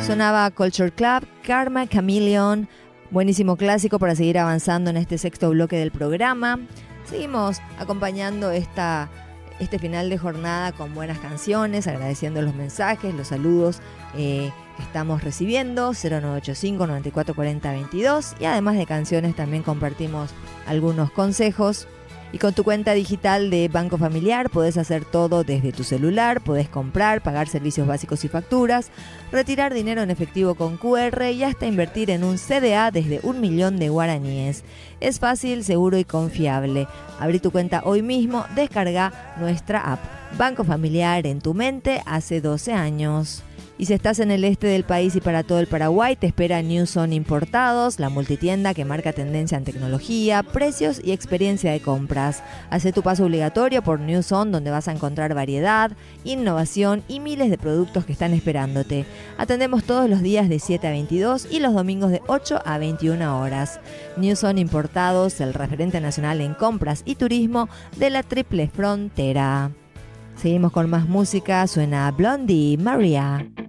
Sonaba Culture Club, Karma Chameleon, buenísimo clásico para seguir avanzando en este sexto bloque del programa. Seguimos acompañando este final de jornada con buenas canciones, agradeciendo los mensajes, los saludos que estamos recibiendo, 0985 94 40 22, y además de canciones también compartimos algunos consejos. Y con tu cuenta digital de Banco Familiar podés hacer todo desde tu celular, podés comprar, pagar servicios básicos y facturas, retirar dinero en efectivo con QR y hasta invertir en un CDA desde 1.000.000 de guaraníes. Es fácil, seguro y confiable. Abrí tu cuenta hoy mismo, descarga nuestra app. Banco Familiar en tu mente hace 12 años. Y si estás en el este del país y para todo el Paraguay, te espera Newson Importados, la multitienda que marca tendencia en tecnología, precios y experiencia de compras. Hacé tu paso obligatorio por Newson, donde vas a encontrar variedad, innovación y miles de productos que están esperándote. Atendemos todos los días de 7 a 22 y los domingos de 8 a 21 horas. Newson Importados, el referente nacional en compras y turismo de la Triple Frontera. Seguimos con más música, suena Blondie Maria.